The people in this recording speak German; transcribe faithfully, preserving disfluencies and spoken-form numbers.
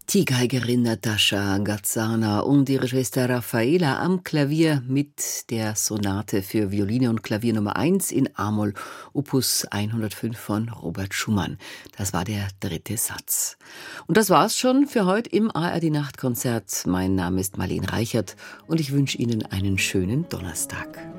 Die Geigerin Natascha Gazzana und ihre Schwester Raffaela am Klavier mit der Sonate für Violine und Klavier Nummer eins in A-Moll, Opus hundertfünf von Robert Schumann. Das war der dritte Satz. Und das war's schon für heute im A R D-Nachtkonzert. Mein Name ist Marlene Reichert und ich wünsche Ihnen einen schönen Donnerstag.